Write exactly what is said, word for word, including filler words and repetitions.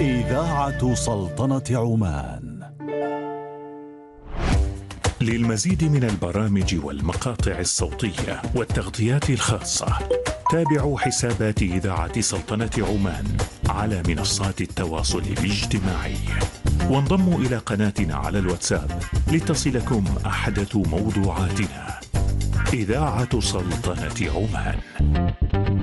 إذاعة سلطنة عمان. للمزيد من البرامج والمقاطع الصوتية والتغطيات الخاصة تابعوا حسابات إذاعة سلطنة عمان على منصات التواصل الاجتماعي، وانضموا إلى قناتنا على الواتساب لتصلكم أحدث موضوعاتنا. إذاعة سلطنة عمان.